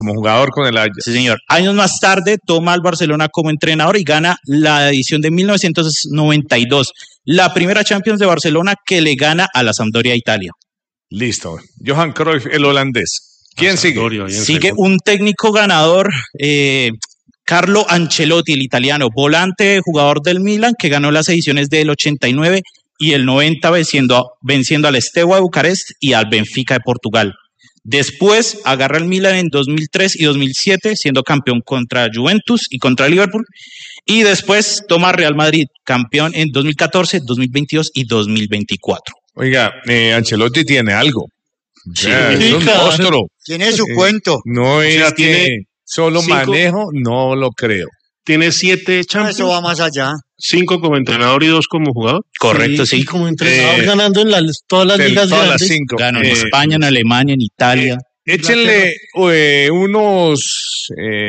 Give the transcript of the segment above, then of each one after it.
como jugador con el Ajax. Sí, señor. Años más tarde toma al Barcelona como entrenador y gana la edición de 1992, la primera Champions de Barcelona que le gana a la Sampdoria Italia. Listo. Johan Cruyff, el holandés. ¿Quién sigue? Sigue un técnico ganador, Carlo Ancelotti, el italiano, volante, jugador del Milan, que ganó las ediciones del 89 y el 90 venciendo al Steaua de Bucarest y al Benfica de Portugal. Después agarra el Milan en 2003 y 2007, siendo campeón contra Juventus y contra Liverpool. Y después toma Real Madrid, campeón en 2014, 2022 y 2024. Oiga, Ancelotti tiene algo. Sí, es un claro. monstruo. Tiene su cuento. No es sea, que tiene solo 5 manejo, no lo creo. Tiene 7 Eso Champions, va más allá. 5 como entrenador y 2 como jugador. Correcto, sí. Y como entrenador ganando en todas las ligas Todas las grandes. 5. Ganó en España, en Alemania, en Italia. Échenle unos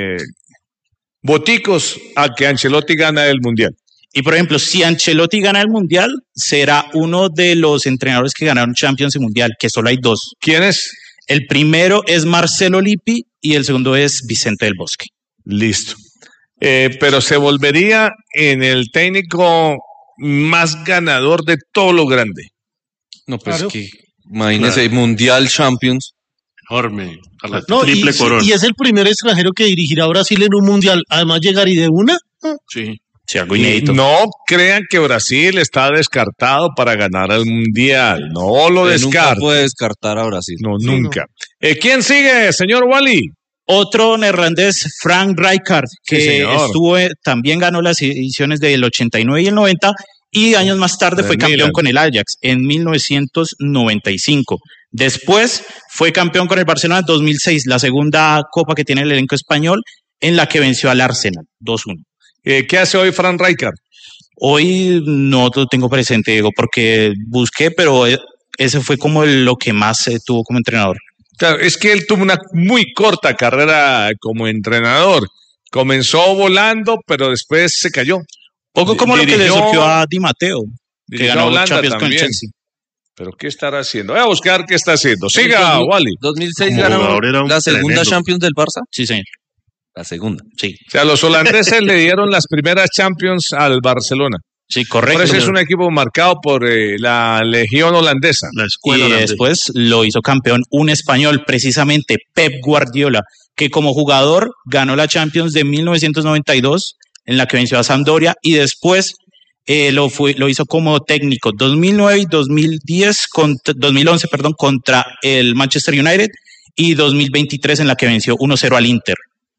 boticos a que Ancelotti gana el Mundial. Y por ejemplo, si Ancelotti gana el Mundial, será uno de los entrenadores que ganaron Champions y Mundial, que solo hay 2. ¿Quién es? El primero es Marcelo Lippi y el segundo es Vicente del Bosque. Listo. Pero se volvería en el técnico más ganador de todo lo grande. No, pues Claro. que imagínese, Mundial, Champions. Enorme. A la No, triple corona. y es el primer extranjero que dirigirá a Brasil en un mundial. Además, llegar y de una. Sí. Sí, algo inédito. No crean que Brasil está descartado para ganar el Mundial. No lo Nunca descarten. puede descartar a Brasil. No, nunca. ¿Quién sigue, señor Wally? Otro neerlandés, Frank Rijkaard, que Sí, señor. también ganó las ediciones del 89 y el 90, y años más tarde fue campeón Milan. con el Ajax en 1995. Después fue campeón con el Barcelona en 2006, la segunda copa que tiene el elenco español, en la que venció al Arsenal 2-1. ¿Qué hace hoy Frank Rijkaard? Hoy no lo tengo presente, Diego, porque busqué, pero ese fue como lo que más tuvo como entrenador. Claro, es que él tuvo una muy corta carrera como entrenador. Comenzó volando, pero después se cayó. Poco como lo que le Dirigió- surgió a Di Matteo, que dirigió a ganó Holanda Champions con el también. Chelsea. ¿Pero qué estará haciendo? Voy a buscar qué está haciendo. Siga, Wally. 2006 Como ganó jugador era un la segunda tremendo. Champions del Barça. Sí, señor. La segunda. Sí, O sea, los holandeses le dieron las primeras Champions al Barcelona. sí, Por correcto. eso es un equipo marcado por la Legión holandesa. La Y escuela holandesa. después lo hizo campeón un español, precisamente Pep Guardiola, que como jugador ganó la Champions de 1992, en la que venció a Sampdoria, y después lo hizo como técnico 2009 y 2011 contra el Manchester United, y 2023 en la que venció 1-0 al Inter.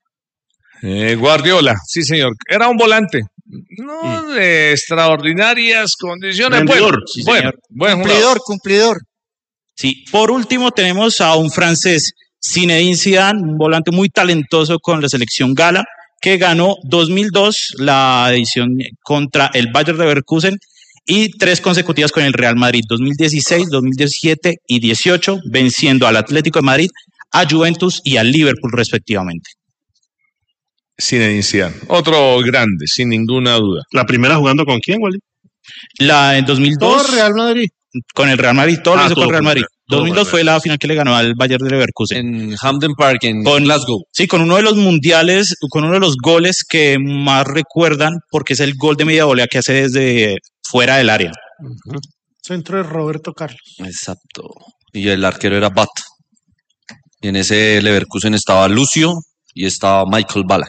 Guardiola, sí señor. Era un volante. No de extraordinarias condiciones. Rendidor. Bueno, Sí, bueno, señor. buen jugador. Cumplidor. Sí, por último tenemos a un francés, Zinedine Zidane, un volante muy talentoso con la selección gala, que ganó 2002 la edición contra el Bayer Leverkusen y 3 consecutivas con el Real Madrid, 2016, 2017 y 18, venciendo al Atlético de Madrid, a Juventus y al Liverpool respectivamente. Zinedine Zidane. Otro grande, sin ninguna duda. ¿La primera jugando con quién, Wally? En 2002 Todo Real Madrid. con el Real Madrid, todo lo hizo todo con Real con Madrid. todo 2002 con fue la final que le ganó al Bayer Leverkusen. En Hampden Park, en Con- Glasgow. Sí, con uno de los mundiales, con uno de los goles que más recuerdan, porque es el gol de media volea que hace desde fuera del área. Centro de Roberto Carlos. Exacto. Y el arquero era Bat. Y en ese Leverkusen estaba Lucio y estaba Michael Ballack.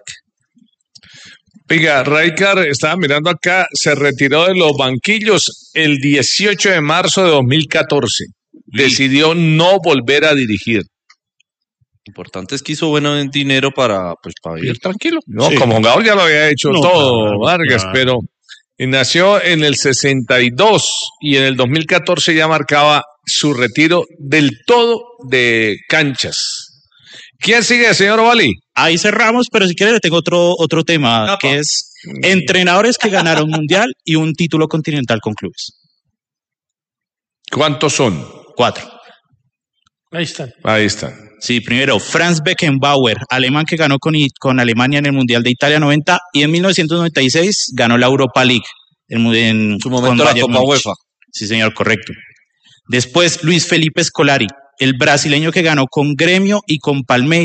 Oiga, Rijkaard, estaba mirando acá, se retiró de los banquillos el 18 de marzo de 2014. Decidió no volver a dirigir. Importante es que hizo bueno dinero para vivir tranquilo. No, Sí. como jugador ya lo había hecho No, todo, claro, Vargas, claro. pero nació en el 62 y en el 2014 ya marcaba su retiro del todo de canchas. ¿Quién sigue, señor Wally? Ahí cerramos, pero si quiere le tengo otro tema, Apa. que es entrenadores que ganaron mundial y un título continental con clubes. ¿Cuántos son? 4. Ahí están. Ahí están. Sí, primero, Franz Beckenbauer, alemán que ganó con Alemania en el Mundial de Italia 90 y en 1996 ganó la Europa League. En su momento con la Bayern Copa Múnich. UEFA. Sí, señor, correcto. Después, Luis Felipe Scolari, el brasileño que ganó con Gremio y con Palmeiras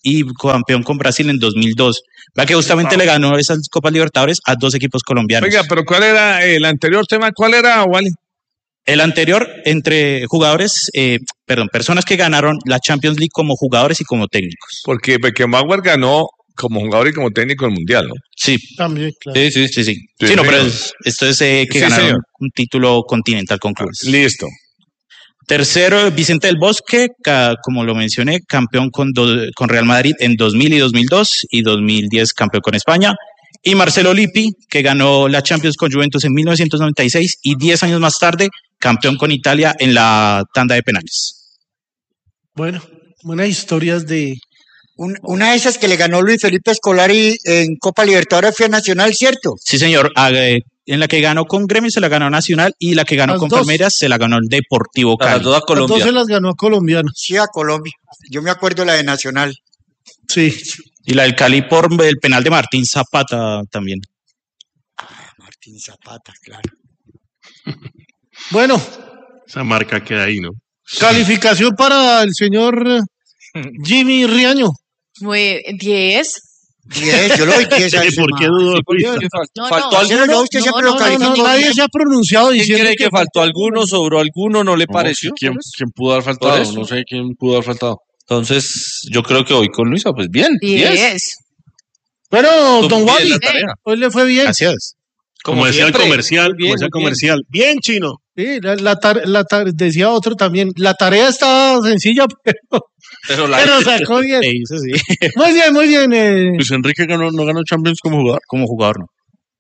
y campeón con Brasil en 2002. Va que justamente le ganó esas Copas Libertadores a 2 equipos colombianos. Oiga, pero ¿cuál era el anterior tema? ¿Cuál era, Wally? El anterior, entre jugadores, personas que ganaron la Champions League como jugadores y como técnicos. Porque Beckenbauer ganó como jugador y como técnico el Mundial, ¿no? Sí. También, claro. Sí. Sí, no, pero esto es que Sí, ganaron señor. un título continental con clubes. Listo. Tercero, Vicente del Bosque, como lo mencioné, campeón con Real Madrid en 2000 y 2002 y 2010 campeón con España. Y Marcelo Lippi, que ganó la Champions con Juventus en 1996 y 10 años más tarde, campeón con Italia en la tanda de penales. Bueno, buenas historias de... Una de esas que le ganó Luis Felipe Scolari en Copa Libertadores fue a Nacional, ¿cierto? Sí, señor. En la que ganó con Gremio se la ganó Nacional y la que ganó Las con dos. Palmeiras se la ganó el Deportivo Las Cali. dos a Las Colombia. 12 las ganó a colombianos. Sí, a Colombia. Yo me acuerdo la de Nacional. Sí. Y la del Cali por el penal de Martín Zapata también. Martín Zapata, claro. Bueno, Esa marca queda ahí, ¿no? calificación para el señor Jimmy Riaño. Muy 10. 10, yo lo doy 10 a ese ¿Por qué man. dudó? No, ¿Faltó no, Pero alguno? no, usted siempre No, lo no, califica. No, nadie se ha pronunciado ¿Quién diciendo cree que faltó alguno? ¿Sobró alguno? ¿No le pareció? ¿Quién pudo haber Por faltado? eso. No sé quién pudo haber faltado. Entonces, yo creo que hoy con Luisa, pues bien. 10. Bueno, Tú don bien Wally, la tarea. hoy le fue bien. Gracias. Como decía el siempre. comercial, Muy bien, como decía el muy bien. comercial. Bien, chino. Sí, decía otro también. La tarea está sencilla, Pero la pero sacó bien. Sí, eso sí. Muy bien. Luis Enrique no ganó Champions como jugador. Como jugador, no.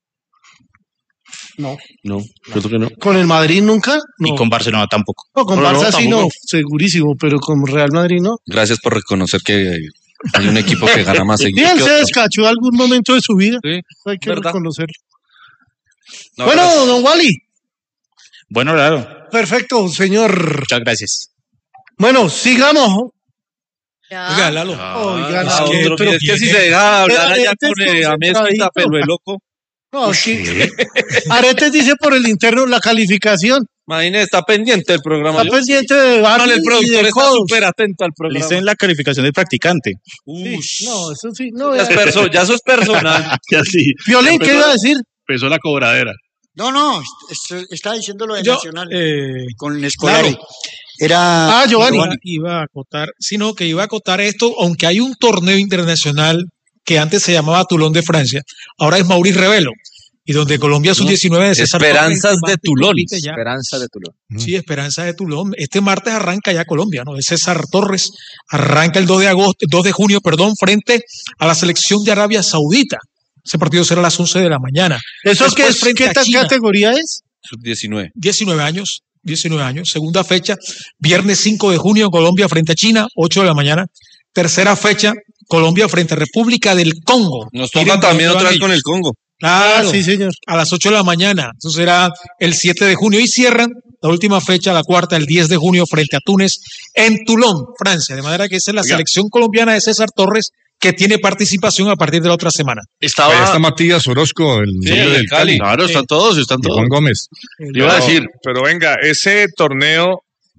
No, cierto que no. Con el Madrid nunca. No, Y con Barcelona tampoco. No, con No, no, Barça sí no, tampoco. segurísimo, pero con Real Madrid no. Gracias por reconocer que hay un equipo que gana más Y seguido él que se otro. descachó algún momento de su vida. Sí, Hay que ¿verdad? reconocerlo. No, Bueno, gracias. don Wally. Bueno, claro. Perfecto, señor. Muchas gracias. Bueno, sigamos. Ya. Oiga, Lalo. Oigan, Ah, es que- otro, es que si se deja hablar allá Este con es a Mezquita, pero el loco. No, sí. Aretes dice por el interno la calificación. Imagínese, está pendiente el programa. Está pendiente de No, Barney el y productor de está codos. súper atento al programa. Listo en la calificación del practicante. Sí, no, eso sí. No, Ya, ya eso es personal. Ya sí. Violín, ¿qué iba a decir? Empezó la cobradera. No, estaba diciendo lo de Yo, Nacional con Scolari. claro. Era Ah, Giovanni. Iba a acotar, sino que iba a acotar esto, aunque hay un torneo internacional que antes se llamaba Toulon de Francia, ahora es Maurice Revelo, y donde Colombia sub-19 de César Esperanzas Torres, de Toulon. compite ya. Esperanza de Toulon. Sí, Esperanza de Toulon. Este martes arranca ya Colombia, ¿no? Es César Torres. Arranca el 2 de junio, frente a la selección de Arabia Saudita. Ese partido será a las 11 de la mañana. ¿Eso Después, qué, frente qué a China. categoría es? Sub-19. 19 años. Segunda fecha, viernes 5 de junio, Colombia frente a China, 8 de la mañana. Tercera fecha, Colombia frente a República del Congo. Nos Miren toca por también dónde otra van vez con ellos. el Congo. Claro, Sí, señor. a las 8 de la mañana. Eso será el 7 de junio. Y cierran la última fecha, la cuarta, el 10 de junio, frente a Túnez, en Toulon, Francia. De manera que esa es la selección colombiana de César Torres, que tiene participación a partir de la otra semana. Ahí está Matías Orozco, el Sí, nombre el del Cali. Claro, están todos, están Y Juan todos. Gómez. Iba a decir, Pero venga, ese torneo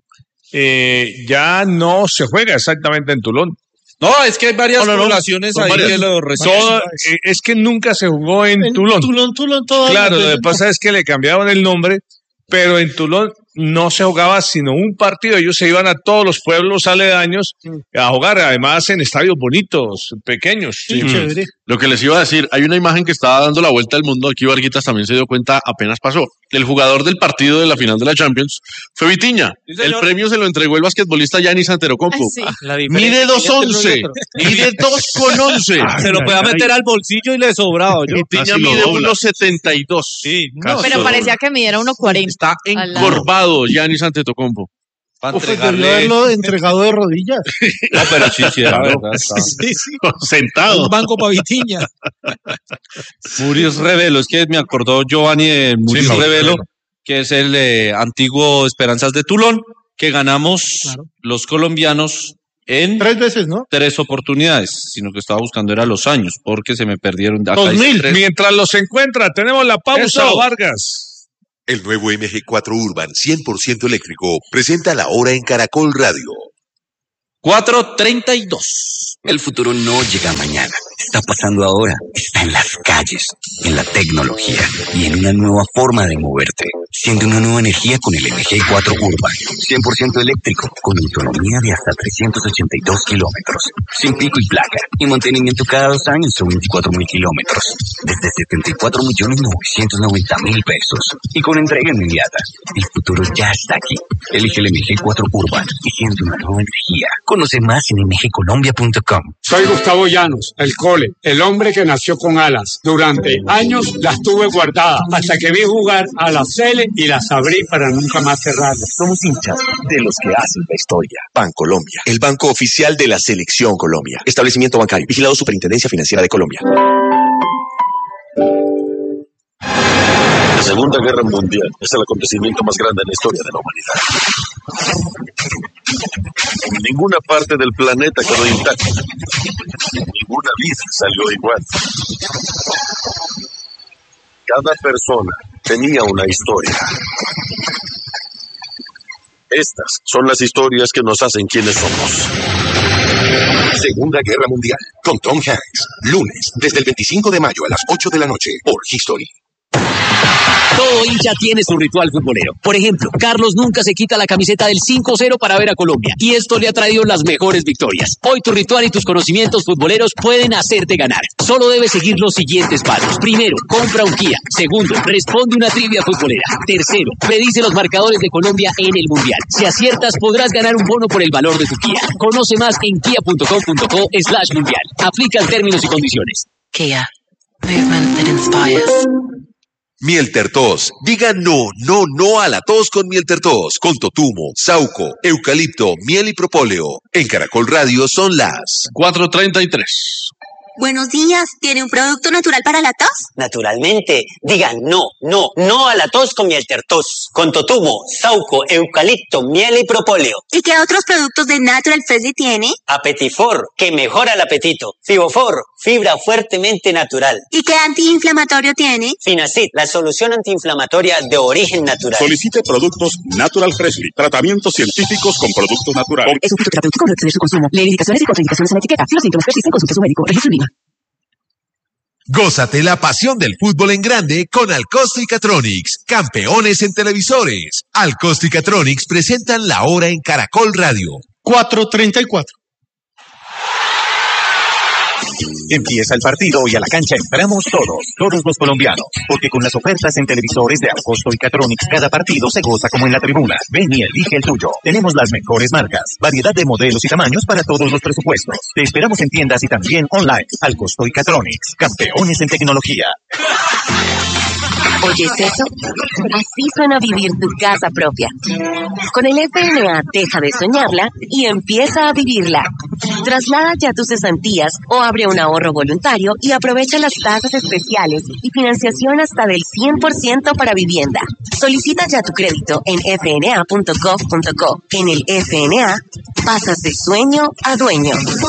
ya no se juega exactamente en Toulon. No, es que hay varias No. poblaciones Son ahí varias. que lo reciben. Todo, es que nunca se jugó en Toulon. Toulon, todas Claro, las lo que veces, pasa es que le cambiaron el nombre, pero en Toulon no se jugaba sino un partido. Ellos se iban a todos los pueblos aledaños a jugar, además en estadios bonitos, pequeños. Sí, chévere. lo que les iba a decir, hay una imagen que estaba dando la vuelta al mundo, aquí Varguitas también se dio cuenta, apenas pasó. El jugador del partido de la final de la Champions fue Vitiña. Sí, El señor. premio se lo entregó el basquetbolista Giannis Antetokounmpo. Sí. Mide 2'11", mide 2'11". Se lo podía meter al bolsillo y le sobraba. Yo. Vitiña Casi lo mide dobla. 1'72". Sí, No, pero parecía que midiera 1.40. Está Al lado. encorvado Giannis Antetokounmpo. para Uf, debió entregarle. haberlo entregado de rodillas. No, pero sí, era verdad. estaba. Sentado. Un banco para Vitiña. Murius Revelo, es que me acordó Giovanni de Murius Mauricio Revelo, Revelo. que es el antiguo Esperanzas de Toulon, que ganamos Claro. los colombianos en 3 veces, ¿no? 3 oportunidades, sino que estaba buscando era los años, porque se me perdieron. Acá dice 2000. 3. Mientras los encuentra, tenemos la pausa, Eso. Vargas. El nuevo MG4 Urban 100% eléctrico presenta la hora en Caracol Radio. 4:32. El futuro no llega mañana, está pasando ahora, está en las calles, en la tecnología y en una nueva forma de moverte. Siente una nueva energía con el MG4 Urban, 100% eléctrico, con autonomía de hasta 382 kilómetros, sin pico y placa, y mantenimiento cada 2 años o 24.000 kilómetros, desde 74.990.000 pesos, y con entrega inmediata. El futuro ya está aquí. Elige el MG4 Urban y siente una nueva energía. Conoce más en mgcolombia.com. Soy Gustavo Llanos, el Cole, el hombre que nació con alas. Durante años las tuve guardadas, hasta que vi jugar a la Cele y las abrí para nunca más cerrarlas. Somos hinchas de los que hacen la historia. Bancolombia, el banco oficial de la Selección Colombia. Establecimiento bancario, vigilado Superintendencia Financiera de Colombia. La Segunda Guerra Mundial es el acontecimiento más grande en la historia de la humanidad. Ninguna parte del planeta quedó intacta. Ninguna vida salió igual. Cada persona tenía una historia. Estas son las historias que nos hacen quienes somos. Segunda Guerra Mundial, con Tom Hanks. Lunes, desde el 25 de mayo a las 8 de la noche, por History. Todo hincha tiene su ritual futbolero. Por ejemplo, Carlos nunca se quita la camiseta del 5-0 para ver a Colombia. Y esto le ha traído las mejores victorias. Hoy tu ritual y tus conocimientos futboleros pueden hacerte ganar. Solo debes seguir los siguientes pasos. Primero, compra un Kia. Segundo, responde una trivia futbolera. Tercero, predice los marcadores de Colombia en el Mundial. Si aciertas, podrás ganar un bono por el valor de tu Kia. Conoce más en kia.com.co/mundial. Aplican términos y condiciones. Kia. Movement that inspires. Mieltertos. Diga no a la tos con Mieltertos. Con totumo, sauco, eucalipto, miel y propóleo. En Caracol Radio son las 4:33. Buenos días, ¿tiene un producto natural para la tos? Naturalmente, digan no a la tos con Mieltertos, con totumo, sauco, eucalipto, miel y propóleo. ¿Y qué otros productos de Natural Freshly tiene? Apetifor, que mejora el apetito. Fibofor, fibra fuertemente natural. ¿Y qué antiinflamatorio tiene? Finacid, la solución antiinflamatoria de origen natural. Solicite productos Natural Freshly, tratamientos científicos con productos naturales. Es un fitoterapéutico, no exceder su consumo. Lee indicaciones y contraindicaciones en la etiqueta. Si los síntomas persisten, consulte a su médico. Registro en línea. Gózate la pasión del fútbol en grande con Alcosto y Catronics, campeones en televisores. Alcosto y Catronics presentan la hora en Caracol Radio. 4:34. Empieza el partido y a la cancha entramos todos los colombianos, porque con las ofertas en televisores de Alcosto y Catronics cada partido se goza como en la tribuna. Ven y elige el tuyo. Tenemos las mejores marcas, variedad de modelos y tamaños para todos los presupuestos. Te esperamos en tiendas y también online. Alcosto y Catronics, campeones en tecnología. ¿Oyes eso? Así suena vivir tu casa propia. Con el FNA deja de soñarla y empieza a vivirla. Traslada ya tus cesantías o abre un ahorro voluntario y aprovecha las tasas especiales y financiación hasta del 100% para vivienda. Solicita ya tu crédito en fna.gov.co. En el FNA, pasas de sueño a dueño.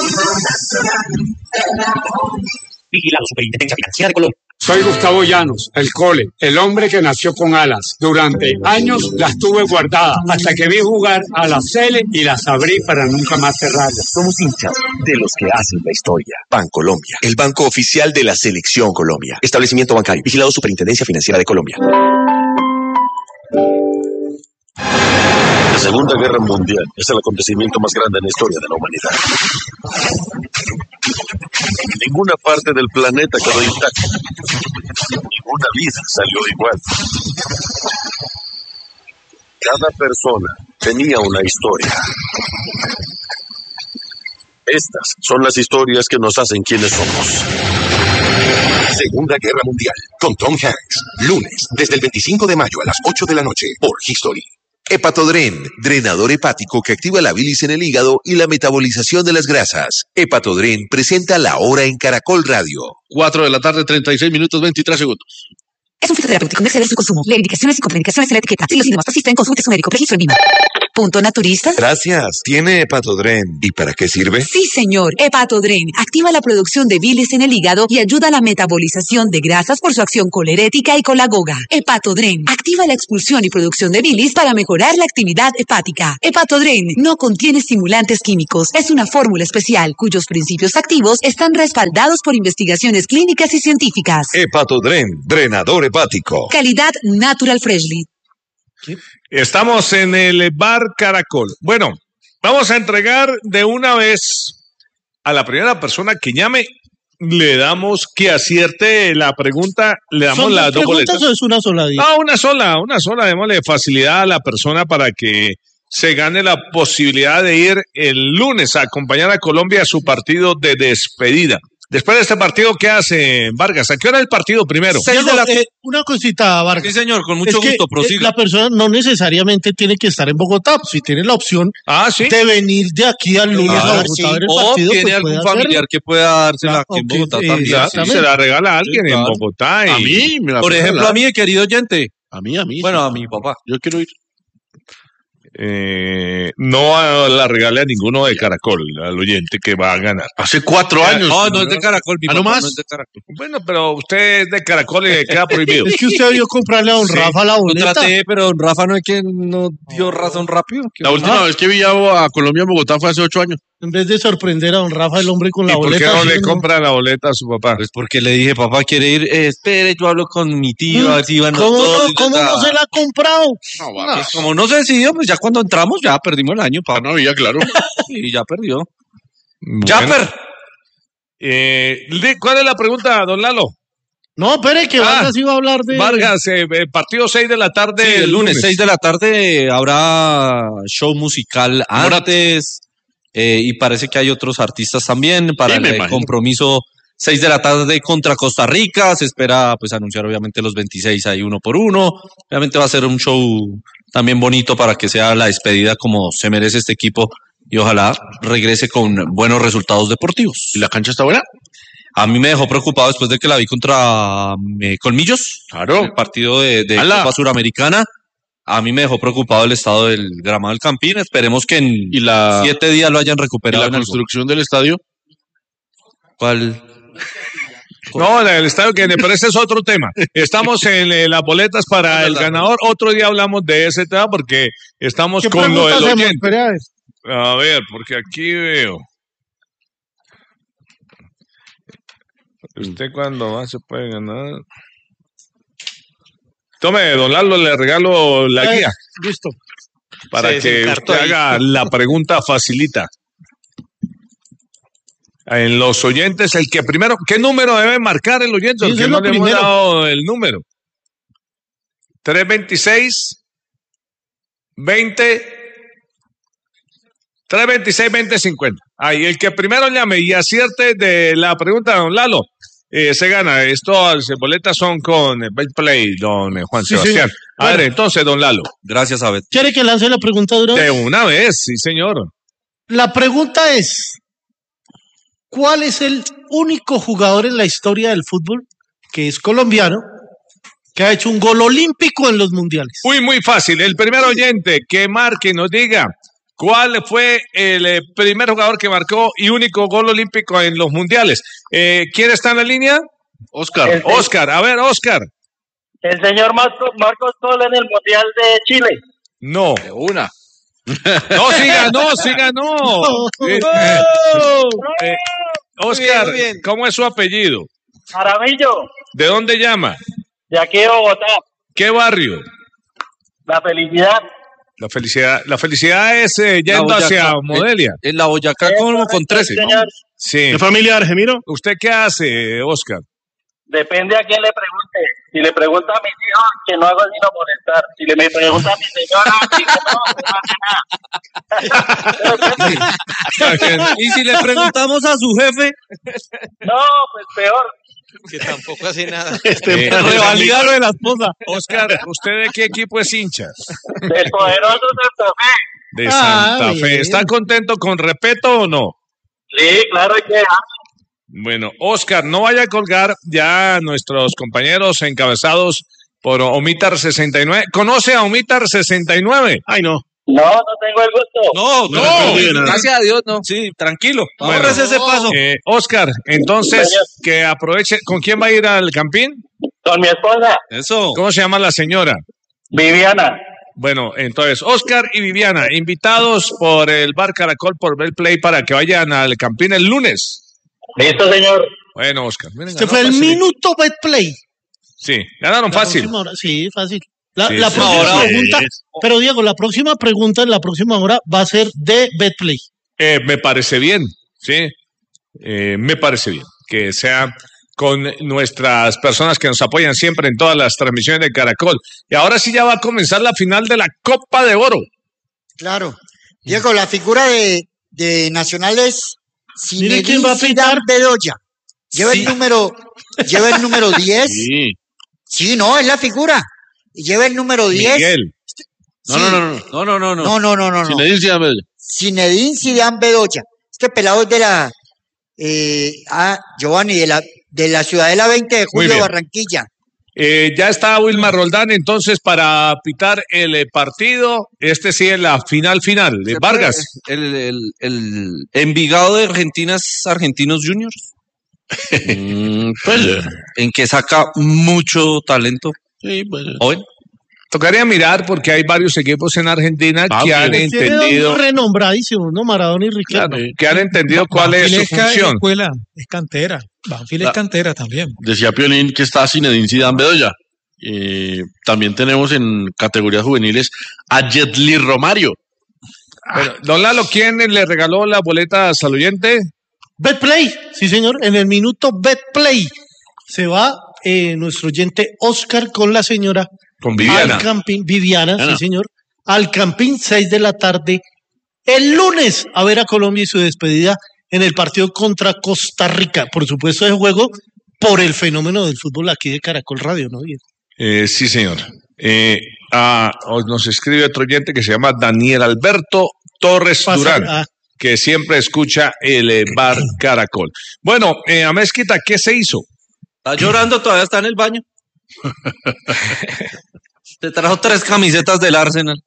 Vigilado Superintendencia Financiera de Colombia. Soy Gustavo Llanos, el Cole, el hombre que nació con alas. Durante años las tuve guardadas, hasta que vi jugar a la Cele y las abrí para nunca más cerrarlas. Somos hinchas de los que hacen la historia. Bancolombia, el banco oficial de la Selección Colombia. Establecimiento bancario, vigilado Superintendencia Financiera de Colombia. La Segunda Guerra Mundial es el acontecimiento más grande en la historia de la humanidad. Ninguna parte del planeta quedó intacta. Ninguna vida salió igual. Cada persona tenía una historia. Estas son las historias que nos hacen quienes somos. Segunda Guerra Mundial, con Tom Hanks. Lunes, desde el 25 de mayo a las 8 de la noche, por History. Hepatodren, drenador hepático que activa la bilis en el hígado y la metabolización de las grasas. Hepatodren presenta la hora en Caracol Radio. 4:36 minutos 23 segundos. Es un fitoterapéutico, no exceder su consumo. Lee indicaciones y contraindicaciones en la etiqueta. Si los síntomas persisten, consulte a su médico. Registro en línea. Punto naturista. Gracias. ¿Tiene Hepatodren? ¿Y para qué sirve? Sí, señor. Hepatodren activa la producción de bilis en el hígado y ayuda a la metabolización de grasas por su acción colerética y colagoga. Hepatodren activa la expulsión y producción de bilis para mejorar la actividad hepática. Hepatodren no contiene estimulantes químicos. Es una fórmula especial cuyos principios activos están respaldados por investigaciones clínicas y científicas. Hepatodren, drenador hepático. Calidad Natural Freshly. Estamos en el Bar Caracol. Bueno, vamos a entregar de una vez a la primera persona que llame. Le damos que acierte la pregunta. Le damos las dos boletas. ¿O es una sola? Una sola. Démosle facilidad a la persona para que se gane la posibilidad de ir el lunes a acompañar a Colombia a su partido de despedida. Después de este partido, ¿qué hace Vargas? ¿A qué hora el partido primero? Una cosita, Vargas. Sí, señor, con mucho gusto, prosiga. La persona no necesariamente tiene que estar en Bogotá. Si tiene la opción de venir de aquí al lunes a Bogotá a ver el partido, o tiene pues algún puede familiar hacerlo. que pueda dársela aquí en Bogotá también. Sí, se la regala a alguien en Bogotá. A mí, por ejemplo, a mí, querido oyente. A mí. Bueno, a mi papá. Yo quiero ir. No la regale a ninguno de Caracol, al oyente que va a ganar. Hace 4 años. No es de Caracol, mi ¿no papá más? no es de Caracol. Bueno, pero usted es de Caracol y le queda prohibido. Es que usted debió comprarle a don Rafa la boleta. Yo traté, pero don Rafa no es que no dio razón rápido. La última vez que vi a Colombia en Bogotá fue hace 8 años. En vez de sorprender a don Rafa, el hombre con la ¿Y por boleta. qué no le así, compra la boleta a su papá? Pues porque le dije, papá, ¿quiere ir? Espere, yo hablo con mi tío, a ver si iban ¿Cómo todos. ¿Cómo no se la ha comprado? Pues como no se decidió, pues ya cuando entramos ya perdimos el año, papá. No había, claro. Y ya perdió. Bueno. ¡Japper! ¿Cuál es la pregunta, don Lalo? No, espere, que Vargas iba a hablar de... Vargas, partido 6 de la tarde. Sí, el lunes 6 de la tarde habrá show musical antes. Y parece que hay otros artistas también para el compromiso 6 de la tarde contra Costa Rica. Se espera pues anunciar obviamente los 26 ahí uno por uno. Obviamente va a ser un show también bonito para que sea la despedida como se merece este equipo y ojalá regrese con buenos resultados deportivos. ¿Y la cancha está buena? A mí me dejó preocupado después de que la vi contra Colmillos. Claro. El partido de Copa Suramericana. A mí me dejó preocupado el estado del gramado del Campín. Esperemos que en 7 días lo hayan recuperado. ¿Y la construcción del estadio? ¿Cuál? No, el estadio que pero ese es otro tema. Estamos en las boletas para el ganador. Otro día hablamos de ese tema porque estamos con lo del oyente. A ver, porque aquí veo. ¿Usted cuándo más se puede ganar? Tome, don Lalo, le regalo la guía. Listo. Para que usted haga la pregunta facilita. En los oyentes, el que primero, ¿qué número debe marcar el oyente? Sí, Porque no le hemos dado el número. 326 20 50. Ahí, el que primero llame y acierte de la pregunta de don Lalo, se gana. Estas boletas son con Betplay, don Juan Sebastián. Sí. A ver, entonces, don Lalo. Gracias, Abed. ¿Quiere que lance la pregunta de una vez? De una vez, sí, señor. La pregunta es, ¿cuál es el único jugador en la historia del fútbol que es colombiano que ha hecho un gol olímpico en los mundiales? Muy fácil. El primer oyente que marque nos diga cuál fue el primer jugador que marcó y único gol olímpico en los mundiales. ¿Quién está en la línea? Oscar. Oscar, a ver, Oscar. El señor Marcos Sol en el Mundial de Chile. No. De una. No, sí ganó. Oscar, ¿cómo es su apellido? Jaramillo. ¿De dónde llama? De aquí de Bogotá. ¿Qué barrio? La Felicidad. La felicidad es yendo hacia Modelia. En la Boyacá como con 13. Sí. ¿Qué familia, Argemiro? ¿Usted qué hace, Oscar? Depende a quién le pregunte. Si le pregunta a mis hijos, que no hago sino molestar. Si le me pregunta a mi señora, digo, no. Y si le preguntamos a su jefe. No, pues peor. Que tampoco hace nada. Revalida lo de la esposa. Oscar, ¿usted de qué equipo es hincha? Del poderoso Santa Fe. De Santa Fe. ¿Está contento con respeto o no? Sí, claro que. Bueno, Oscar, no vaya a colgar ya nuestros compañeros encabezados por Omitar 69. ¿Conoce a Omitar 69? Ay, no. No, no tengo el gusto. No, gracias a Dios, no. Sí, tranquilo. Ahorrese ese paso. Oscar, entonces, que aproveche. ¿Con quién va a ir al Campín? Con mi esposa. Eso. ¿Cómo se llama la señora? Viviana. Bueno, entonces, Oscar y Viviana, invitados por el Bar Caracol, por Betplay, para que vayan al Campín el lunes. Listo, señor. Bueno, Oscar. Miren, Este fue el minuto Betplay. Sí, ganaron fácil. Sí, fácil. Sí, La sí, próxima sí. pregunta, pero Diego, la próxima pregunta en la próxima hora va a ser de Betplay. Me parece bien, sí. Me parece bien que sea con nuestras personas que nos apoyan siempre en todas las transmisiones de Caracol. Y ahora sí ya va a comenzar la final de la Copa de Oro. Claro. Diego, la figura de Nacional es Mire quién va a pitar. Bedoya. Lleva el número 10. Sí. Sí, no, es la figura. Y lleva el número 10. Miguel. No. No. Zinedine Zidane Bedoya. Zinedine Zidane Bedoya. Este pelado es de la Giovanni, de la Ciudadela 20 de julio de Barranquilla. Ya está Wilmar Roldán entonces para pitar el partido. Este sí es la final de Vargas. El Envigado de Argentina es Argentinos Juniors. En que saca mucho talento. Sí, pues. Hoy. Tocaría mirar porque hay varios equipos en Argentina que han entendido. Renombradísimo, ¿no? Maradona y Riquelme. Claro, que han entendido cuál es su función. Escuela, es cantera. Banfield es cantera también. Decía Piolín que está Zinedine Zidane Bedoya. También tenemos en categorías juveniles a Jetli Romario. Bueno, don Lalo, ¿quién le regaló las boletas al oyente? Betplay, sí señor, en el minuto Betplay se va nuestro oyente Oscar con la señora con Viviana. Al Campín, Viviana, sí señor, al Campín 6 de la tarde el lunes a ver a Colombia y su despedida en el partido contra Costa Rica. Por supuesto, ese juego por el fenómeno del fútbol aquí de Caracol Radio, ¿no? Sí, señor. Nos escribe otro oyente que se llama Daniel Alberto Torres Durán, que siempre escucha el Bar Caracol. Bueno, Amezquita, ¿qué se hizo? Está llorando, todavía está en el baño. Te trajo 3 camisetas del Arsenal.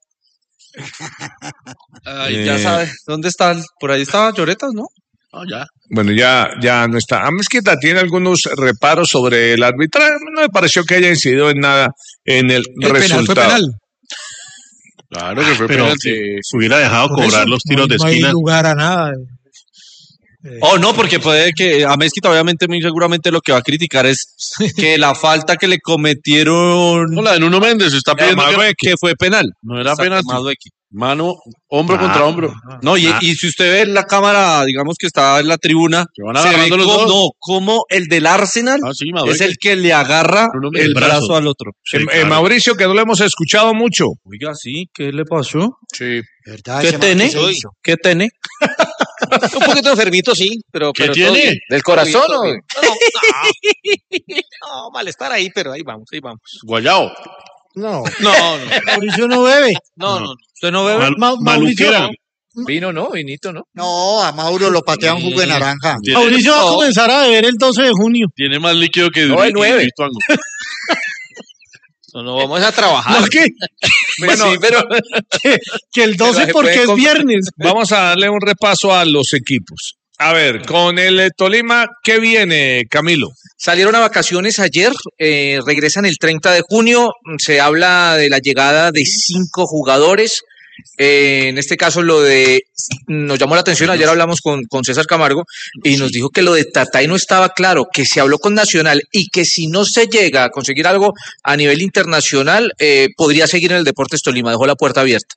Ya sabes, ¿dónde está? Por ahí estaba Lloretas, ¿no? Ya. Bueno, ya no está. Amezquita tiene algunos reparos sobre el arbitraje. No me pareció que haya incidido en nada en el resultado. Fue penal. Claro que fue pero penal. se hubiera dejado cobrar los tiros de esquina. No hay lugar a nada. No, porque puede que a Mezquita obviamente muy seguramente lo que va a criticar es que la falta que le cometieron la de Nuno Méndez está pidiendo que fue penal. No era penal. Mano, hombro contra hombro. No, y si usted ve la cámara, digamos que está en la tribuna, se ve como el del Arsenal es el que le agarra el brazo al otro. Sí, Mauricio, que no lo hemos escuchado mucho. Oiga, sí, ¿qué le pasó? Sí. ¿Verdad? ¿Qué tiene? ¿Qué tiene? Un poquito enfermito, sí, pero ¿Qué tiene? ¿Del corazón o? No, malestar ahí, pero ahí vamos. Guayao. No. Mauricio no bebe. No. ¿Usted no bebe? Mauricio Maluquera. Vino no, vinito no. No, a Mauro lo patea un jugo de naranja. Mauricio va a comenzar a beber el 12 de junio. Tiene más líquido que No, el 9. No vamos a trabajar. ¿No qué? Bueno, sí, pero que el 12 porque es viernes. Vamos a darle un repaso a los equipos. A ver, con el Tolima, ¿qué viene, Camilo? salieron a vacaciones ayer, regresan el 30 de junio. Se habla de la llegada de 5 jugadores. En este caso nos llamó la atención, ayer hablamos con César Camargo y nos dijo que lo de Tatay no estaba claro, que se habló con Nacional y que si no se llega a conseguir algo a nivel internacional, podría seguir en el Deportes Tolima, dejó la puerta abierta.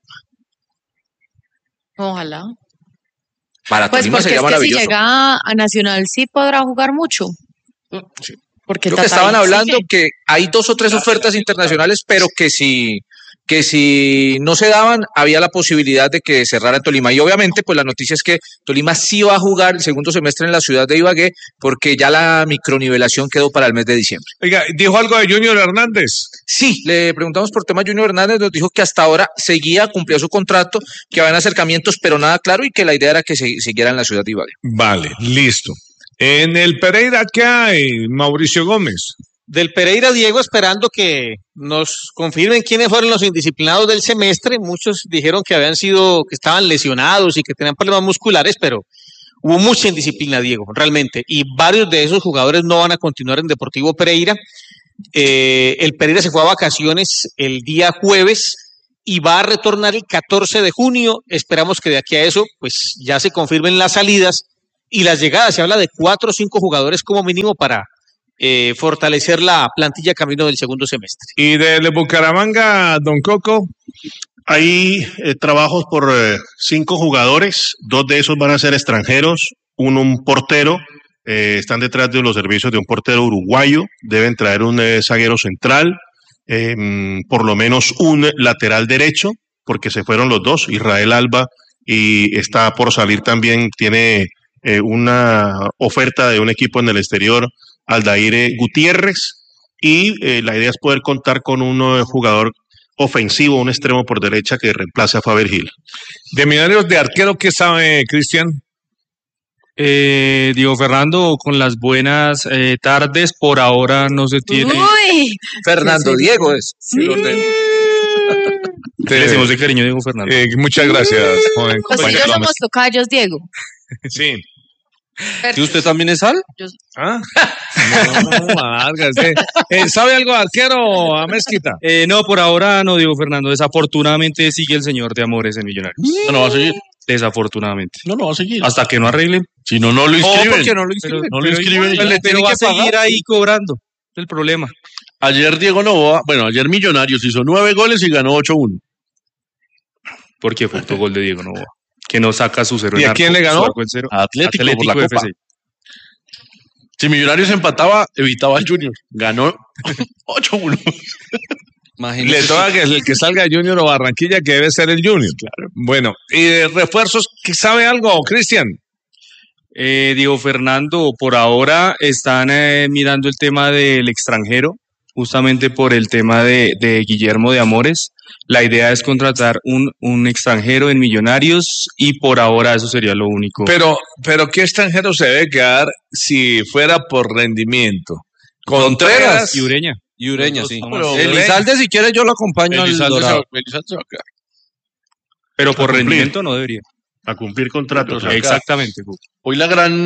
Ojalá. Para pues Tolima porque sería es que maravilloso. si llega a Nacional sí podrá jugar mucho. Sí. Porque Creo que estaban hablando que hay 2 o 3 ofertas internacionales, pero que si no se daban, había la posibilidad de que cerrara en Tolima. Y obviamente, pues la noticia es que Tolima sí va a jugar el segundo semestre en la ciudad de Ibagué, porque ya la micronivelación quedó para el mes de diciembre. Oiga, ¿dijo algo de Junior Hernández? Sí, le preguntamos por tema Junior Hernández, nos dijo que hasta ahora cumplía su contrato, que habían acercamientos, pero nada claro, y que la idea era que siguiera en la ciudad de Ibagué. Vale, listo. En el Pereira, ¿qué hay, Mauricio Gómez? Del Pereira, Diego, esperando que nos confirmen quiénes fueron los indisciplinados del semestre. Muchos dijeron que que estaban lesionados y que tenían problemas musculares, pero hubo mucha indisciplina, Diego, realmente. Y varios de esos jugadores no van a continuar en Deportivo Pereira. El Pereira se fue a vacaciones el día jueves y va a retornar el 14 de junio. Esperamos que de aquí a eso, pues ya se confirmen las salidas y las llegadas. Se habla de 4 o 5 jugadores como mínimo para fortalecer la plantilla camino del segundo semestre. ¿Y de Bucaramanga, don Coco? Hay trabajos por 5 jugadores, 2 de esos van a ser extranjeros, un portero, están detrás de los servicios de un portero uruguayo, deben traer un zaguero central, por lo menos un lateral derecho, porque se fueron los 2, Israel Alba, y está por salir también, tiene una oferta de un equipo en el exterior, Aldair Gutiérrez, y la idea es poder contar con un jugador ofensivo, un extremo por derecha que reemplace a Faber Gil. De Millonarios de arquero, ¿qué sabe, Cristian? Diego Fernando, con las buenas tardes, por ahora no se tiene. Uy, Fernando Diego es. Sí. Le decimos de cariño, Diego Fernando. Muchas gracias, joven. Pues yo somos tocayos, Diego. Sí. ¿Y usted también es Al? ¿Ah? No, Vargas. ¿Sabe algo de arquero, a Mezquita? No, por ahora no, Diego Fernando. Desafortunadamente sigue el señor de Amores en Millonarios. No va a seguir. Desafortunadamente. No va a seguir. Hasta que no arreglen. Si no lo inscriben. porque no lo inscriben. No lo inscriben. Le tiene que seguir ahí cobrando. Es el problema. Ayer Diego Novoa, ayer Millonarios hizo 9 goles y ganó 8-1. Porque fue gol de Diego Novoa. Que no saca su cero. ¿Y a quién le ganó? Atlético por la Copa. Si Millonarios empataba, evitaba al Junior. Ganó 8-1. Le toca que el que salga Junior o Barranquilla, que debe ser el Junior. Claro. Bueno, ¿y de refuerzos sabe algo, Cristian? Diego Fernando, por ahora están mirando el tema del extranjero, justamente por el tema de Guillermo de Amores. La idea es contratar un extranjero en Millonarios y por ahora eso sería lo único. Pero ¿qué extranjero se debe quedar si fuera por rendimiento? Contreras y Ureña. Y Ureña, sí. Elizalde, si quiere, yo lo acompaño al Dorado. Elizalde se va a quedar. Pero por rendimiento no debería. A cumplir contratos. Exactamente. Hoy la gran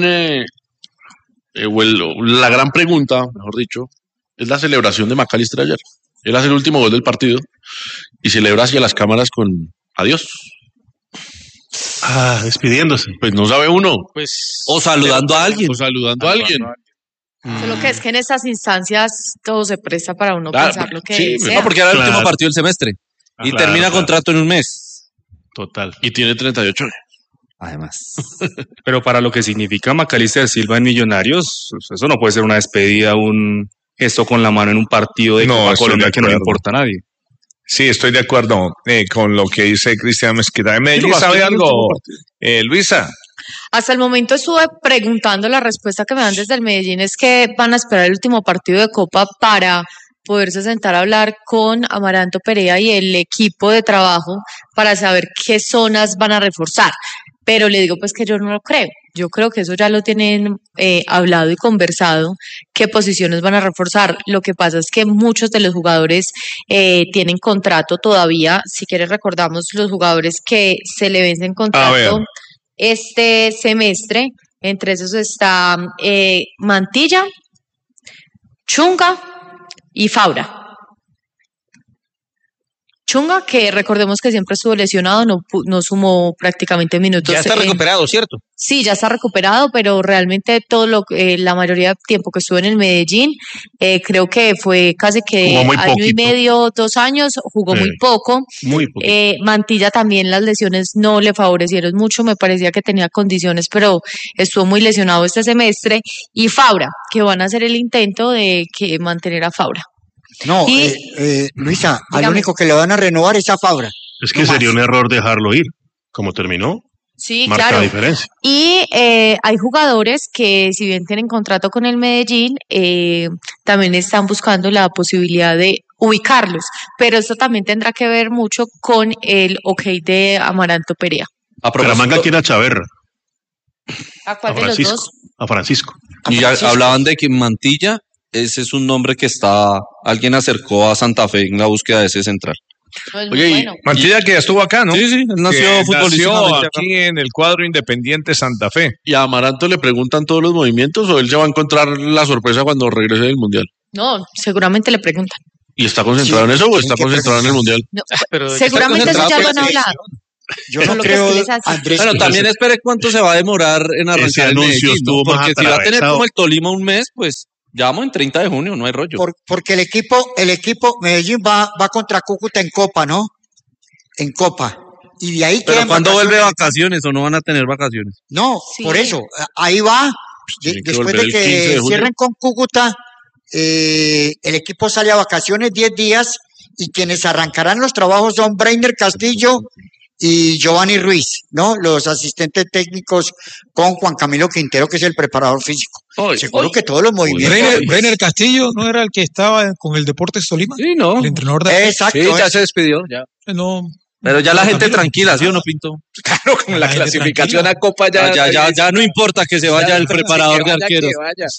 pregunta, mejor dicho, es la celebración de McAllister ayer. Él hace el último gol del partido y celebra hacia las cámaras con adiós. Despidiéndose. Pues no sabe uno. O saludando a alguien. Solo que es que en estas instancias todo se presta para uno pensar lo que sea. No, porque era el último partido del semestre. Y termina contrato en un mes. Total. Y tiene 38 años. Además. Pero para lo que significa McAllister Silva en Millonarios, eso no puede ser una despedida, un gesto con la mano en un partido de Copa Colombia que no le importa a nadie. Sí, estoy de acuerdo con lo que dice Cristian Mezquita. ¿De Medellín sabe algo, Luisa? Hasta el momento estuve preguntando, la respuesta que me dan desde el Medellín es que van a esperar el último partido de Copa para poderse sentar a hablar con Amaranto Perea y el equipo de trabajo para saber qué zonas van a reforzar. Pero le digo pues que yo no lo creo. Yo creo que eso ya lo tienen hablado y conversado, qué posiciones van a reforzar. Lo que pasa es que muchos de los jugadores tienen contrato todavía. Si quieres recordamos los jugadores que se le vencen contrato este semestre. Entre esos está Mantilla, Chunga y Faura. Chunga, que recordemos que siempre estuvo lesionado, no sumó prácticamente minutos. Ya está recuperado, ¿cierto? Sí, ya está recuperado, pero realmente la mayoría del tiempo que estuvo en el Medellín, creo que fue casi que año y medio, 2 años, jugó muy poco. Muy poco. Mantilla también las lesiones no le favorecieron mucho, me parecía que tenía condiciones, pero estuvo muy lesionado este semestre. Y Faura, que van a hacer el intento de mantener a Faura. No, Luisa, al único que le van a renovar es a Faura. Es que sería un error dejarlo ir. Como terminó, sí, marca claro. la diferencia. Y hay jugadores que, si bien tienen contrato con el Medellín, también están buscando la posibilidad de ubicarlos. Pero esto también tendrá que ver mucho con el ok de Amaranto Perea. Bucaramanga quiere a Chaverra. ¿A cuál de los dos? A Francisco. Y ya hablaban de que Mantilla ese es un nombre que alguien acercó a Santa Fe en la búsqueda de ese central. Oye, y Mantilla que ya estuvo acá, ¿no? Sí, él nació futbolísticamente aquí en el cuadro Independiente Santa Fe. ¿Y a Amaranto le preguntan todos los movimientos o él se va a encontrar la sorpresa cuando regrese del Mundial? No, seguramente le preguntan. ¿Y está concentrado en eso o está concentrado en el Mundial? No, seguramente eso ya lo han hablado. Yo no creo, Andrés. Bueno, también espere cuánto se va a demorar en arrancar el Medellín, ¿no? Porque si va a tener como el Tolima un mes, pues ya vamos en 30 de junio, no hay rollo. Porque el equipo Medellín va contra Cúcuta en Copa, ¿no? En Copa. Y de ahí ¿Pero cuándo vuelve vacaciones o no van a tener vacaciones? No, sí. Por eso. Ahí va. Después de que cierren con Cúcuta, el equipo sale a vacaciones 10 días y quienes arrancarán los trabajos son Breiner Castillo y Giovanni Ruiz, ¿no? Los asistentes técnicos con Juan Camilo Quintero, que es el preparador físico. Seguro que todos los movimientos. Breiner Castillo no era el que estaba con el Deportes Tolima. Sí, no. El entrenador de. Exacto. Sí, ya se despidió. Ya. No. Pero ya la gente tranquila, ¿sí o no, Pinto? Claro, con la clasificación a Copa ya no importa que se vaya el preparador de arqueros.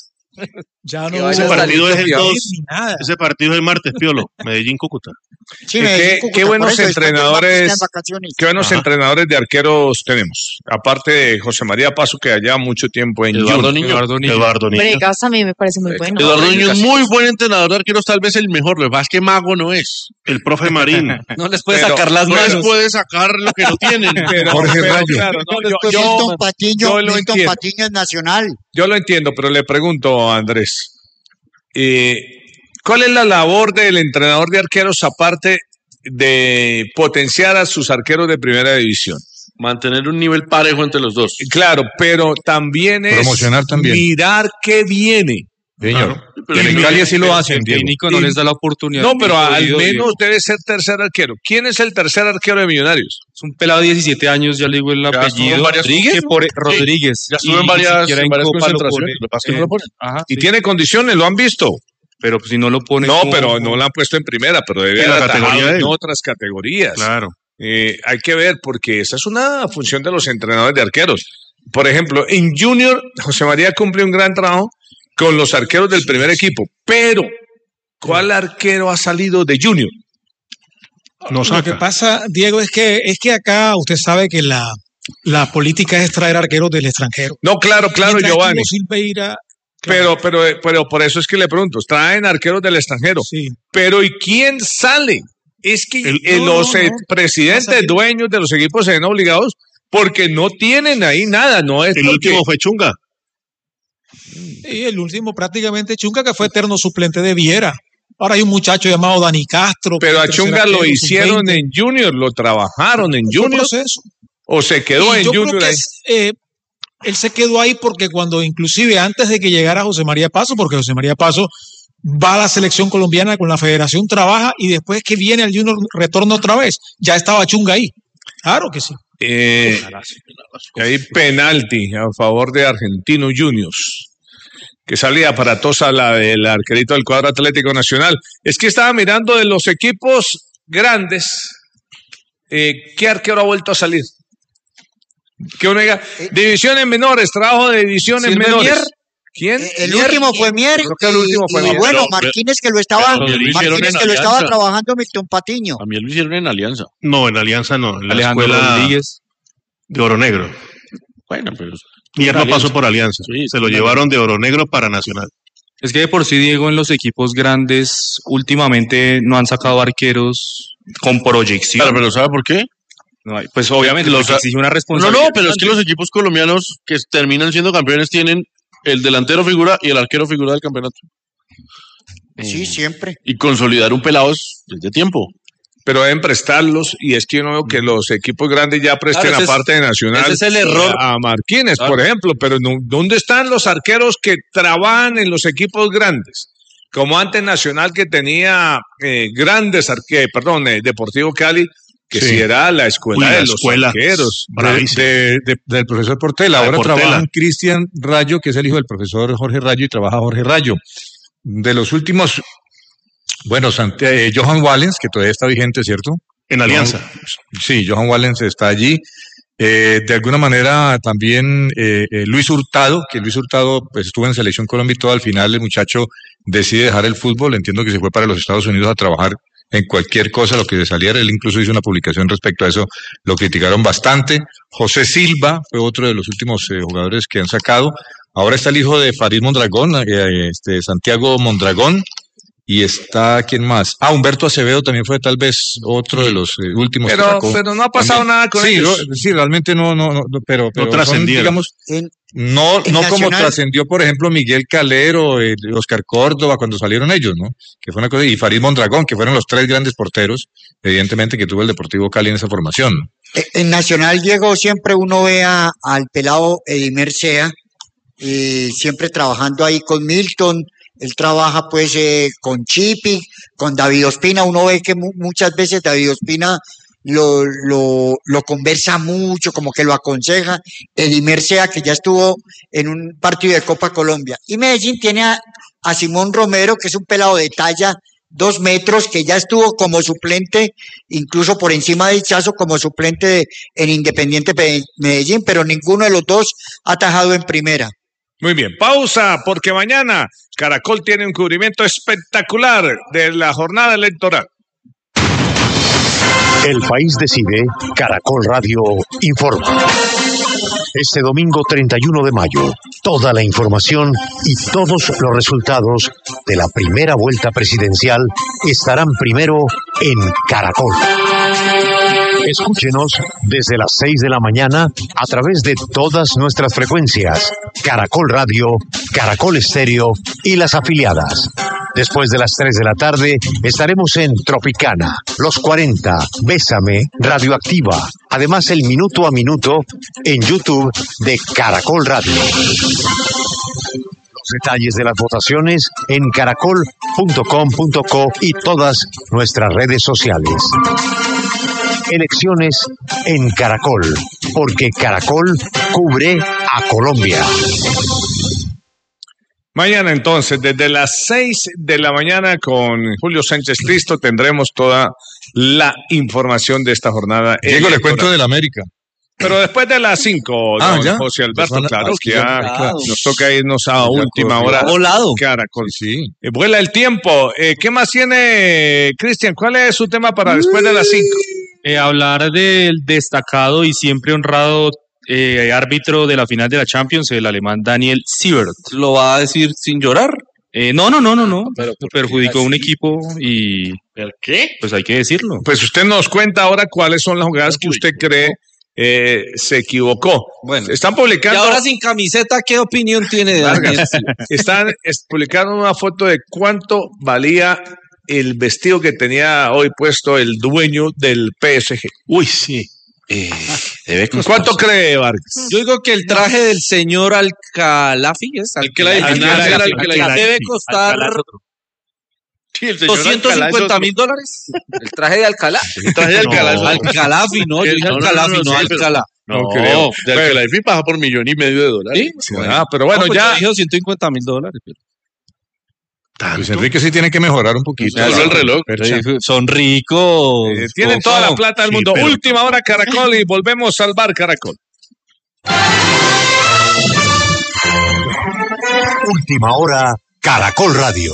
Ya no. Ese partido es ese partido es el martes, Piolo. Medellín-Cúcuta. Sí, qué buenos entrenadores, entrenadores de arqueros tenemos. Aparte de José María Paso, que allá mucho tiempo en Eduardo Niño. Bregas a mí me parece muy bueno. Eduardo Niño es muy buen entrenador de arqueros, tal vez el mejor. Lo que pasa es que mago no es. El profe Marín. No les puede sacar las manos. No les puede sacar lo que no tienen. Jorge Rayo. Claro, Milton Patiño es nacional. Yo lo entiendo, pero le pregunto a Andrés. ¿Cuál es la labor del entrenador de arqueros aparte de potenciar a sus arqueros de primera división? Mantener un nivel parejo entre los dos. Claro, pero también es promocionar también. Mirar qué viene. Señor. Y en Italia sí lo hacen. El técnico no les da la oportunidad. No, pero al menos debe ser tercer arquero. ¿Quién es el tercer arquero de Millonarios? Es un pelado de 17 años, ya le digo el apellido. ¿Rodríguez? Rodríguez. Ya estuvo en varias concentraciones. Y tiene condiciones, lo han visto. Pero pues, si no lo pone. No, pero no lo han puesto en primera, pero debe haber atajado en otras categorías. Claro. Hay que ver, porque esa es una función de los entrenadores de arqueros. Por ejemplo, en Junior, José María cumple un gran trabajo con los arqueros del primer equipo. Pero, ¿cuál arquero ha salido de Junior? Lo que pasa, Diego, es que acá usted sabe que la política es traer arqueros del extranjero. No, claro, Giovanni. Silveira, Pero por eso es que le pregunto, traen arqueros del extranjero. Sí. Pero ¿y quién sale? Es que los presidentes, dueños de los equipos se ven obligados porque no tienen ahí nada. No es el último fue Chunga. Y el último prácticamente Chunga, que fue eterno suplente de Viera. Ahora hay un muchacho llamado Dani Castro. Pero a Chunga lo hicieron en Junior, lo trabajaron en Junior. ¿O se quedó en Junior ahí? Él se quedó ahí porque inclusive antes de que llegara José María Paso, porque José María Paso va a la selección colombiana con la federación, trabaja y después que viene al Junior retorna otra vez. Ya estaba Chunga ahí. Claro que sí. Hay penalti a favor de Argentino Juniors. Que salía aparatosa la del arquerito del cuadro Atlético Nacional. Es que estaba mirando de los equipos grandes, ¿qué arquero ha vuelto a salir? Que uno diga, divisiones menores, trabajo de divisiones menores. Mier? ¿Quién? El último fue Mier. Creo que el último fue Mier. Bueno, Martínez que lo estaba trabajando Milton Patiño. A mí lo hicieron en Alianza. No, en Alianza no. En la Alejandro escuela Rodríguez. De Oro Negro. Bueno, pero Mier no pasó por Alianza. Sí, se lo llevaron de Oro Negro para Nacional. Es que de por sí, Diego, en los equipos grandes últimamente no han sacado arqueros con proyección. Claro, pero ¿sabe por qué? No, pues obviamente los exige una responsabilidad. No, pero es que los equipos colombianos que terminan siendo campeones tienen el delantero figura y el arquero figura del campeonato. Sí, siempre. Y consolidar un pelado es de tiempo. Pero deben prestarlos, y es que yo no veo que los equipos grandes ya presten aparte de Nacional. Ese es el error. A Martínez, por ejemplo, pero ¿dónde están los arqueros que trabajan en los equipos grandes? Como antes Nacional, que tenía grandes arqueros, Deportivo Cali, que sí era la escuela de los arqueros. Del profesor Portela. Ahora trabaja Cristian Rayo, que es el hijo del profesor Jorge Rayo, y trabaja Jorge Rayo. De los últimos... Bueno, Johan Wallens, que todavía está vigente, ¿cierto? En Alianza. Sí, Johan Wallens está allí. De alguna manera también Luis Hurtado, pues estuvo en Selección Colombia y todo, al final el muchacho decide dejar el fútbol, entiendo que se fue para los Estados Unidos a trabajar en cualquier cosa, lo que le saliera. Él incluso hizo una publicación respecto a eso, lo criticaron bastante. José Silva fue otro de los últimos jugadores que han sacado. Ahora está el hijo de Farid Mondragón, Santiago Mondragón. Y está, ¿quién más? Humberto Acevedo también fue tal vez otro de los últimos. Pero no ha pasado nada con ellos. Sí, realmente no, pero trascendieron. No como trascendió, por ejemplo, Miguel Calero, Oscar Córdoba, cuando salieron ellos, ¿no? Que fue una cosa, y Farid Mondragón, que fueron los tres grandes porteros, evidentemente, que tuvo el Deportivo Cali en esa formación. En Nacional, Diego, siempre uno ve al pelado Edimer Sea, siempre trabajando ahí con Milton. Él trabaja pues con Chipi, con David Ospina. Uno ve que muchas veces David Ospina lo conversa mucho, como que lo aconseja. Edimer Sea, que ya estuvo en un partido de Copa Colombia. Y Medellín tiene a Simón Romero, que es un pelado de talla 2 metros, que ya estuvo como suplente, incluso por encima de Hichazo, como suplente en Independiente Medellín, pero ninguno de los dos ha atajado en primera. Muy bien, pausa, porque mañana Caracol tiene un cubrimiento espectacular de la jornada electoral. El país decide, Caracol Radio informa. Este domingo 31 de mayo, toda la información y todos los resultados de la primera vuelta presidencial estarán primero en Caracol. Escúchenos desde las 6 de la mañana a través de todas nuestras frecuencias, Caracol Radio, Caracol Estéreo y las afiliadas. Después de las 3 de la tarde estaremos en Tropicana, Los 40, Bésame, Radioactiva. Además, el Minuto a Minuto en YouTube de Caracol Radio. Los detalles de las votaciones en caracol.com.co y todas nuestras redes sociales. Elecciones en Caracol, porque Caracol cubre a Colombia. Mañana entonces, desde las 6 de la mañana con Julio Sánchez Cristo tendremos toda la información de esta jornada. Diego, le cuento del América. Pero después de las 5, ¿ya? José Alberto, claro, que ya nos toca irnos a última hora. Volado. Caracol, sí. Vuela el tiempo. ¿Qué más tiene, Cristian? ¿Cuál es su tema para después de las 5? Hablar del destacado y siempre honrado árbitro de la final de la Champions, el alemán Daniel Siebert. ¿Lo va a decir sin llorar? No. Perjudicó a un equipo y... ¿Pero qué? Pues hay que decirlo. Pues usted nos cuenta ahora cuáles son las jugadas que usted cree se equivocó. Bueno, están publicando... Y ahora sin camiseta, ¿qué opinión tiene de Daniel? Están publicando una foto de cuánto valía el vestido que tenía hoy puesto el dueño del PSG. Uy, sí. ¿Cuánto cree, Vargas? Yo digo que el traje del señor Al-Khelafi debe costar $250,000. ¿El traje de Alcalá? El traje de Alcalá. Al-Khelafi, no, yo dije Al-Khelafi, no Alcalá. No creo. De Al-Khelafi pasa por $1,500,000. ¿Sí? Pero bueno, ya. Dijo $150,000. Luis Enrique sí tiene que mejorar un poquito. El reloj. Son ricos. Tienen toda la plata del mundo. Pero... Última hora, Caracol, y volvemos al bar Caracol. Última hora, Caracol Radio.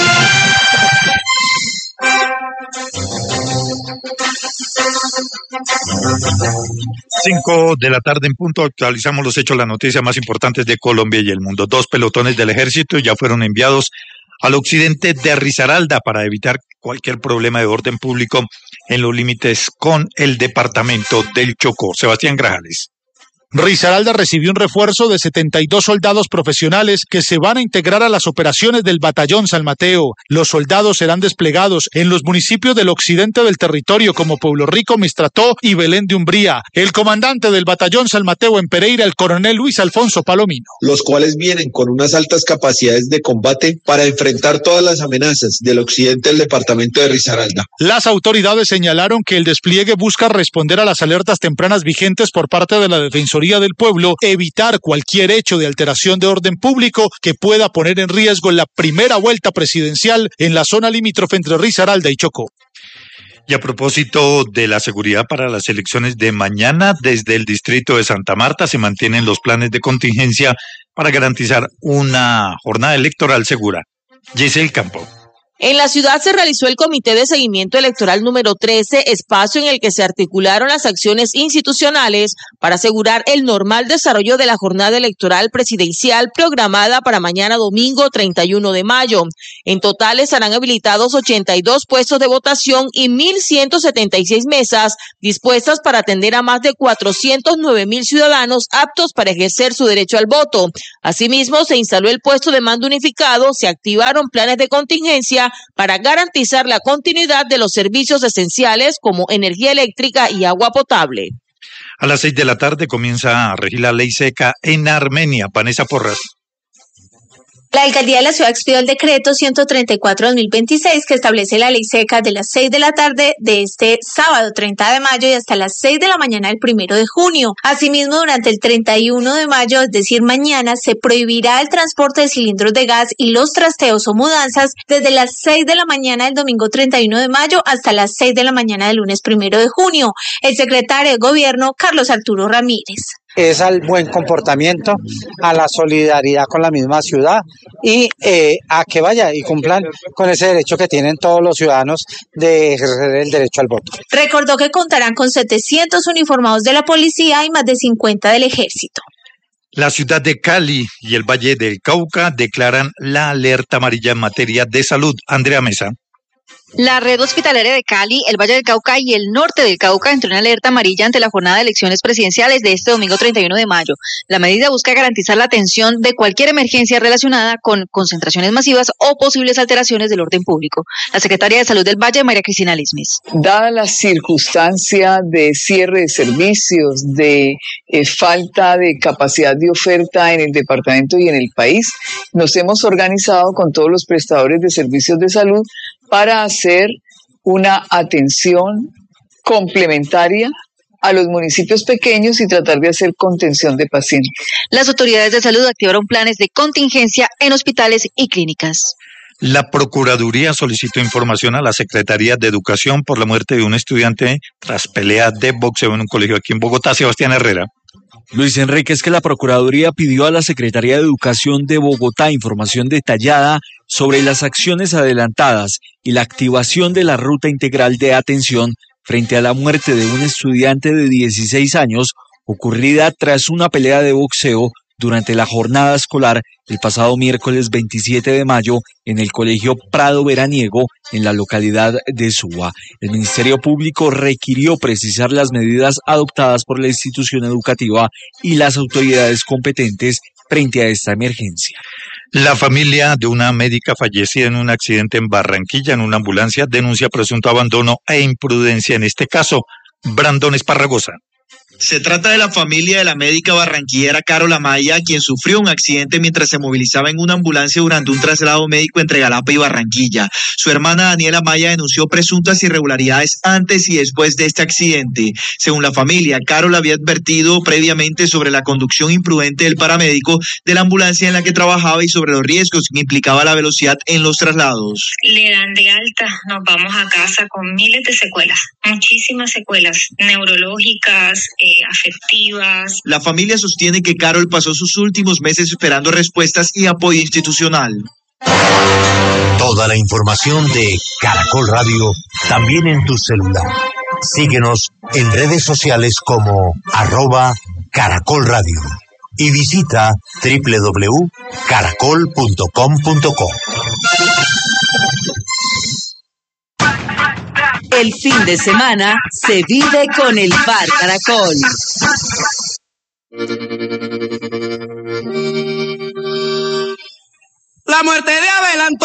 Cinco de la tarde en punto, actualizamos los hechos, las noticias más importantes de Colombia y el mundo. 2 pelotones del ejército ya fueron enviados al occidente de Risaralda para evitar cualquier problema de orden público en los límites con el departamento del Chocó. Sebastián Grajales. Risaralda recibió un refuerzo de 72 soldados profesionales que se van a integrar a las operaciones del Batallón San Mateo. Los soldados serán desplegados en los municipios del occidente del territorio como Pueblo Rico, Mistrató y Belén de Umbría. El comandante del Batallón San Mateo en Pereira, el coronel Luis Alfonso Palomino. Los cuales vienen con unas altas capacidades de combate para enfrentar todas las amenazas del occidente del departamento de Risaralda. Las autoridades señalaron que el despliegue busca responder a las alertas tempranas vigentes por parte de la Defensoría del Pueblo, evitar cualquier hecho de alteración de orden público que pueda poner en riesgo la primera vuelta presidencial en la zona limítrofe entre Risaralda y Chocó. Y a propósito de la seguridad para las elecciones de mañana, desde el distrito de Santa Marta se mantienen los planes de contingencia para garantizar una jornada electoral segura. Giselle Campo. En la ciudad se realizó el Comité de Seguimiento Electoral número 13, espacio en el que se articularon las acciones institucionales para asegurar el normal desarrollo de la jornada electoral presidencial programada para mañana domingo 31 de mayo. En total estarán habilitados 82 puestos de votación y 1.176 mesas dispuestas para atender a más de 409.000 ciudadanos aptos para ejercer su derecho al voto. Asimismo, se instaló el puesto de mando unificado, se activaron planes de contingencia para garantizar la continuidad de los servicios esenciales como energía eléctrica y agua potable. A las 6 de la tarde comienza a regir la ley seca en Armenia. Vanessa Porras. La alcaldía de la ciudad expidió el decreto 134/2026 que establece la ley seca de las 6 de la tarde de este sábado 30 de mayo y hasta las 6 de la mañana del 1 de junio. Asimismo, durante el 31 de mayo, es decir, mañana, se prohibirá el transporte de cilindros de gas y los trasteos o mudanzas desde las 6 de la mañana del domingo 31 de mayo hasta las 6 de la mañana del lunes 1 de junio. El secretario de Gobierno, Carlos Arturo Ramírez. Es al buen comportamiento, a la solidaridad con la misma ciudad y a que vaya y cumplan con ese derecho que tienen todos los ciudadanos de ejercer el derecho al voto. Recordó que contarán con 700 uniformados de la policía y más de 50 del ejército. La ciudad de Cali y el Valle del Cauca declaran la alerta amarilla en materia de salud. Andrea Mesa. La red hospitalaria de Cali, el Valle del Cauca y el norte del Cauca entró en alerta amarilla ante la jornada de elecciones presidenciales de este domingo 31 de mayo. La medida busca garantizar la atención de cualquier emergencia relacionada con concentraciones masivas o posibles alteraciones del orden público. La secretaria de Salud del Valle, María Cristina Lismis. Dada la circunstancia de cierre de servicios, de falta de capacidad de oferta en el departamento y en el país, nos hemos organizado con todos los prestadores de servicios de salud para hacer una atención complementaria a los municipios pequeños y tratar de hacer contención de pacientes. Las autoridades de salud activaron planes de contingencia en hospitales y clínicas. La Procuraduría solicitó información a la Secretaría de Educación por la muerte de un estudiante tras pelea de boxeo en un colegio aquí en Bogotá. Sebastián Herrera. Luis Enrique, es que la Procuraduría pidió a la Secretaría de Educación de Bogotá información detallada sobre las acciones adelantadas y la activación de la ruta integral de atención frente a la muerte de un estudiante de 16 años ocurrida tras una pelea de boxeo durante la jornada escolar el pasado miércoles 27 de mayo en el Colegio Prado Veraniego en la localidad de Suba. El Ministerio Público requirió precisar las medidas adoptadas por la institución educativa y las autoridades competentes frente a esta emergencia. La familia de una médica fallecida en un accidente en Barranquilla en una ambulancia denuncia presunto abandono e imprudencia en este caso. Brandon Esparragosa. Se trata de la familia de la médica barranquillera Carol Amaya, quien sufrió un accidente mientras se movilizaba en una ambulancia durante un traslado médico entre Galapa y Barranquilla. Su hermana Daniela Amaya denunció presuntas irregularidades antes y después de este accidente. Según la familia, Carol había advertido previamente sobre la conducción imprudente del paramédico de la ambulancia en la que trabajaba y sobre los riesgos que implicaba la velocidad en los traslados. Le dan de alta, nos vamos a casa con miles de secuelas, muchísimas secuelas neurológicas, afectivas. La familia sostiene que Carol pasó sus últimos meses esperando respuestas y apoyo institucional. Toda la información de Caracol Radio también en tu celular. Síguenos en redes sociales como @Caracol Radio y visita www.caracol.com.co. El fin de semana se vive con el Bar Caracol. La muerte de Abel Antonio.